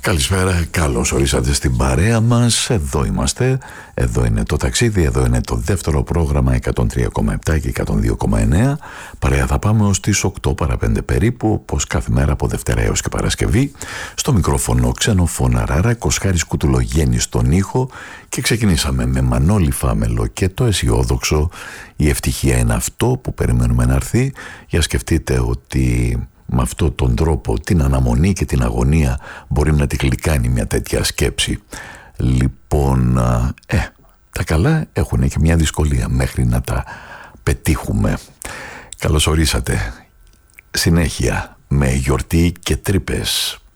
Καλησπέρα, καλώς ορίσατε στην παρέα μας. Εδώ είμαστε, εδώ είναι το ταξίδι, εδώ είναι το δεύτερο πρόγραμμα 103,7 και 102,9. Παρέα θα πάμε ως τις 8 παρά 5 περίπου, όπως κάθε μέρα από Δευτέρα έως και Παρασκευή. Στο μικρόφωνο Ξενοφώνα Ράρα, Κοσχάρης Κουτουλογέννης στον ήχο, και ξεκινήσαμε με Μανώλη Φάμελο και το αισιόδοξο «Η ευτυχία είναι αυτό που περιμένουμε να έρθει». Για σκεφτείτε ότι με αυτόν τον τρόπο την αναμονή και την αγωνία μπορεί να τη γλυκάνει μια τέτοια σκέψη. Λοιπόν, τα καλά έχουν και μια δυσκολία μέχρι να τα πετύχουμε. Καλώς ορίσατε. Συνέχεια με γιορτή και τρύπες.